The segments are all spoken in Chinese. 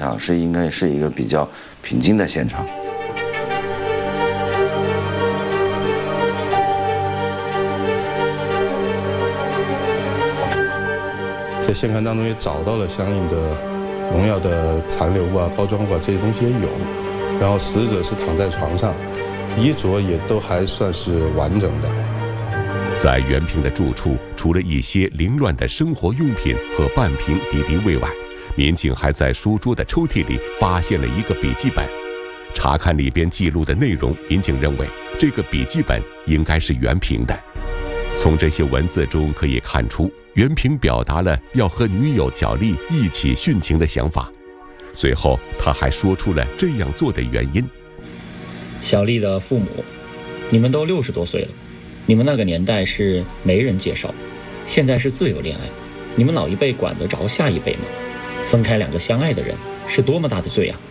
场应该是一个比较平静的现场。 在现勘当中也找到了相应的农药的残留物啊、包装物啊这些东西也有，然后死者是躺在床上，衣着也都还算是完整的。 在袁平的住处，除了一些凌乱的生活用品和半瓶敌敌畏外，民警还在书桌的抽屉里发现了一个笔记本。查看里边记录的内容，民警认为这个笔记本应该是袁平的。从这些文字中可以看出，袁平表达了要和女友小丽一起殉情的想法。随后他还说出了这样做的原因。 小丽的父母，你们都60多岁了，你们那个年代是没人介绍，现在是自由恋爱，你们老一辈管得着下一辈吗？分开2个相爱的人是多么大的罪啊！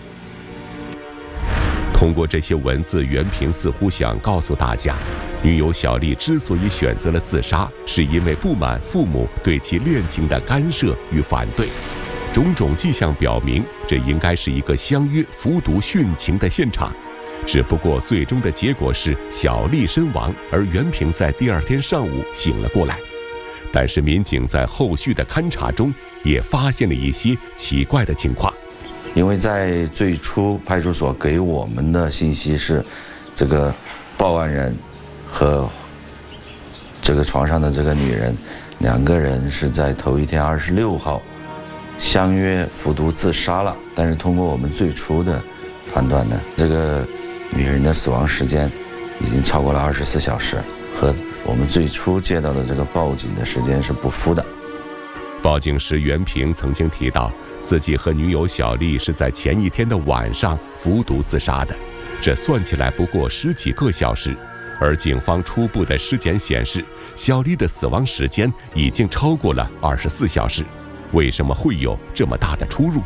通过这些文字，袁平似乎想告诉大家，女友小丽之所以选择了自杀，是因为不满父母对其恋情的干涉与反对。种种迹象表明，这应该是一个相约服毒殉情的现场。只不过最终的结果是小丽身亡，而袁平在第2天上午醒了过来。但是民警在后续的勘查中也发现了一些奇怪的情况。 因为在最初派出所给我们的信息是，这个报案人和这个床上的这个女人2个人是在头一天26号相约服毒自杀了。但是通过我们最初的判断呢，这个女人的死亡时间已经超过了24小时，和我们最初接到的这个报警的时间是不符的。 报警时，袁平曾经提到自己和女友小丽是在前一天的晚上服毒自杀的，这算起来不过10几个小时，而警方初步的尸检显示，小丽的死亡时间已经超过了24小时。为什么会有这么大的出入？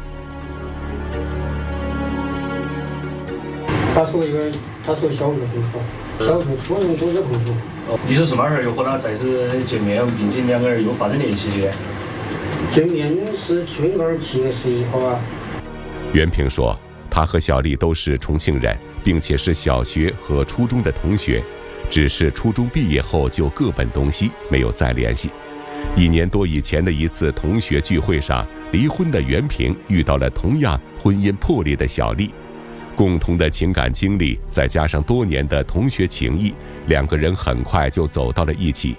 他说小日很好，小日初中都在碰头。 你是什么时候又和他再次见面，并且2个人又发生联系的？ 见面是去年7月11号啊。 袁平说，他和小丽都是重庆人，并且是小学和初中的同学，只是初中毕业后就各奔东西，没有再联系。1年多以前的一次同学聚会上，离婚的袁平遇到了同样婚姻破裂的小丽。共同的情感经历，再加上多年的同学情谊，2个人很快就走到了一起。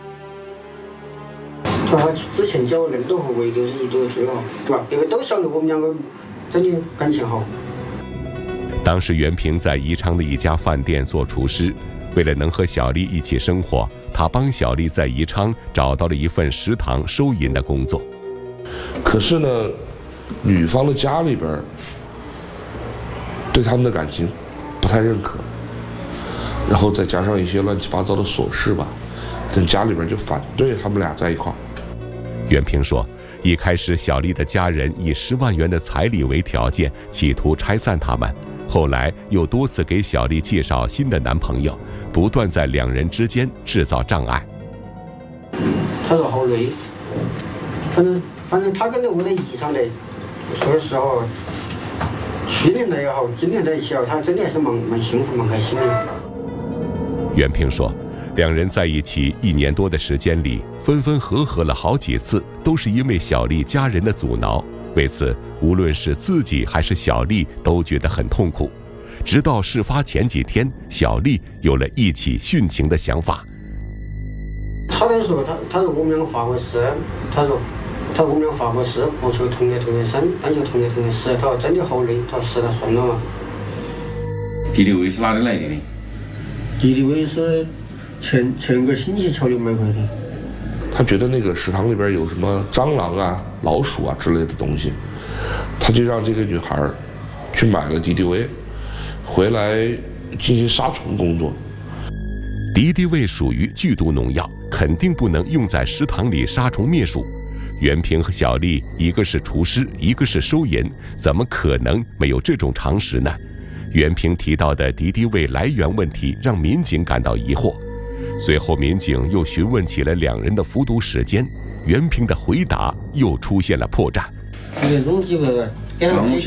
他之前交的都和唯就是一对最好，对吧？别个都晓得我们2个真的感情好。 当时袁平在宜昌的一家饭店做厨师，为了能和小丽一起生活，他帮小丽在宜昌找到了一份食堂收银的工作。 可是呢，女方的家里边对他们的感情不太认可，然后再加上一些乱七八糟的琐事吧，跟家里边就反对他们俩在一块儿。 袁平说，一开始小丽的家人以10万元的彩礼为条件，企图拆散他们，后来又多次给小丽介绍新的男朋友，不断在2人之间制造障碍。 他说好累，反正他跟着我在宜昌的，说实话，去年的也好，今年在一起好，他真的是蛮幸福蛮开心的。 袁平说，2人在一起1年多的时间里，分分合合了好几次，都是因为小丽家人的阻挠。为此，无论是自己还是小丽都觉得很痛苦。直到事发前几天，小丽有了一起殉情的想法。 他说我们2个发过誓，他说我们2个发过誓，不求同年同月生，但求同年同月死。他说真的好累，他说实在算了嘛。 敌敌畏是哪里来的呢？ 敌敌畏是前个星期乔丽买回的。 他觉得那个食堂里边有什么蟑螂啊、老鼠啊之类的东西，他就让这个女孩去买了敌敌畏，回来进行杀虫工作。 敌敌畏属于剧毒农药，肯定不能用在食堂里杀虫灭鼠。袁平和小丽一个是厨师，一个是收银，怎么可能没有这种常识呢？袁平提到的敌敌畏来源问题让民警感到疑惑。随后民警又询问起了2人的服毒时间，袁平的回答又出现了破绽。 9点钟记不得了，